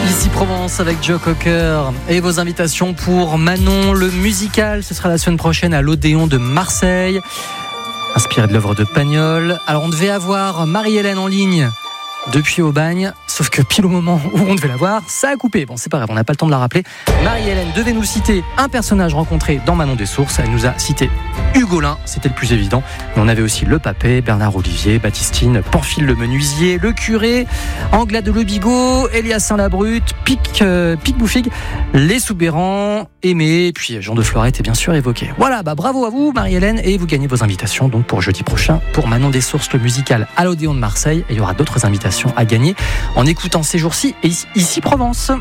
Ici Provence avec Joe Cocker et vos invitations pour Manon le musical. Ce sera la semaine prochaine à l'Odéon de Marseille, inspiré de l'œuvre de Pagnol. Alors on devait avoir Marie-Hélène en ligne depuis Aubagne, sauf que pile au moment où on devait la voir, ça a coupé. Bon, c'est pas grave, on n'a pas le temps de la rappeler. Marie-Hélène devait nous citer un personnage rencontré dans Manon des Sources. Elle nous a cité Hugolin, c'était le plus évident. Mais on avait aussi le Papet, Bernard Olivier, Baptistine, Pamphile le Menuisier, le Curé, Anglade de Le Bigot, Elias Saint-Labrute, Pic Bouffigue, les Soubérans, Aimé, et puis Jean de Florette est bien sûr évoqué. Voilà, bravo à vous Marie-Hélène, et vous gagnez vos invitations donc pour jeudi prochain pour Manon des Sources, le musical à l'Odéon de Marseille. Et il y aura d'autres invitations à gagner en écoutant ces jours-ci et ici Provence.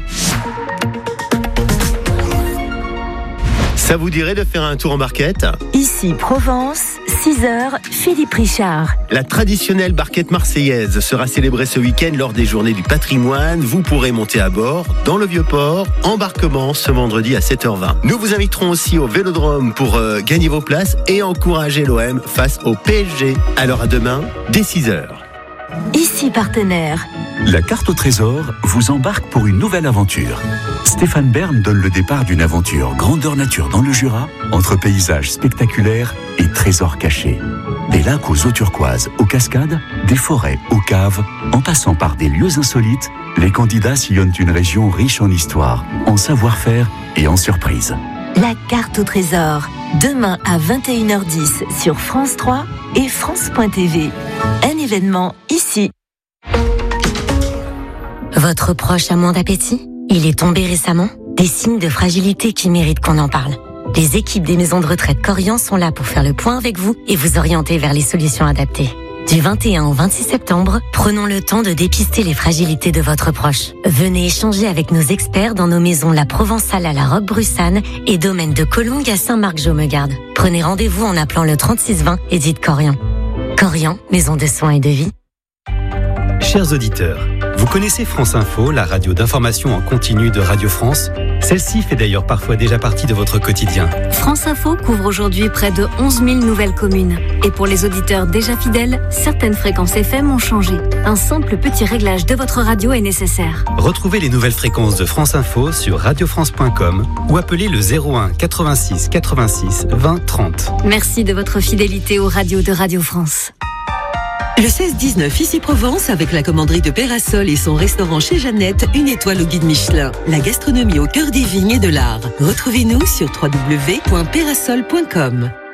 Ça vous dirait de faire un tour en barquette ? Ici Provence, 6h, Philippe Richard. La traditionnelle barquette marseillaise sera célébrée ce week-end lors des Journées du patrimoine. Vous pourrez monter à bord dans le Vieux-Port. Embarquement ce vendredi à 7h20. Nous vous inviterons aussi au Vélodrome pour gagner vos places et encourager l'OM face au PSG. Alors à demain, dès 6h. Ici partenaire. La carte au trésor vous embarque pour une nouvelle aventure. Stéphane Bern donne le départ d'une aventure grandeur nature dans le Jura, entre paysages spectaculaires et trésors cachés. Des lacs aux eaux turquoises, aux cascades, des forêts aux caves, en passant par des lieux insolites, les candidats sillonnent une région riche en histoire, en savoir-faire et en surprises. La carte au trésor, demain à 21h10 sur France 3 et France.tv. Un événement ici. Votre proche a moins d'appétit ? Il est tombé récemment ? Des signes de fragilité qui méritent qu'on en parle. Les équipes des maisons de retraite Corian sont là pour faire le point avec vous et vous orienter vers les solutions adaptées. Du 21 au 26 septembre, prenons le temps de dépister les fragilités de votre proche. Venez échanger avec nos experts dans nos maisons La Provençale à la Roque-Brussanne et Domaine de Collonges à Saint-Marc-Jaumegarde. Prenez rendez-vous en appelant le 3620 et dites Corian. Corian, maison de soins et de vie. Chers auditeurs, vous connaissez France Info, la radio d'information en continu de Radio France ? Celle-ci fait d'ailleurs parfois déjà partie de votre quotidien. France Info couvre aujourd'hui près de 11 000 nouvelles communes. Et pour les auditeurs déjà fidèles, certaines fréquences FM ont changé. Un simple petit réglage de votre radio est nécessaire. Retrouvez les nouvelles fréquences de France Info sur radiofrance.com ou appelez le 01 86 86 20 30. Merci de votre fidélité aux radios de Radio France. Le 16-19 ici Provence avec la commanderie de Pérasol et son restaurant chez Jeannette, une étoile au guide Michelin. La gastronomie au cœur des vignes et de l'art. Retrouvez-nous sur www.perasol.com.